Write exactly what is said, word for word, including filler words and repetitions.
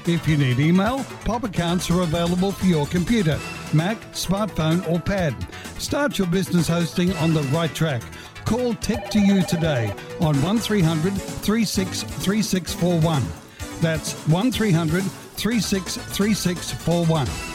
If you need email, Pop accounts are available for your computer, Mac, smartphone or pad. Start your business hosting on the right track. Call Tech to You today on one three hundred, three six three six four one. That's one three hundred, three six three six four one.